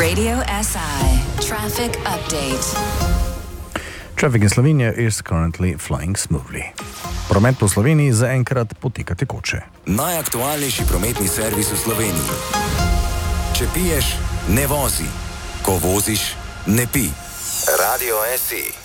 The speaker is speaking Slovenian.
Radio SI Traffic Update. Traffic in Slovenia is currently flying smoothly. Promet po Sloveniji zaenkrat poteka tekoče. Najaktualnejši prometni servis v Sloveniji. Če piješ, ne vozi. Ko voziš, ne pi. Radio SI.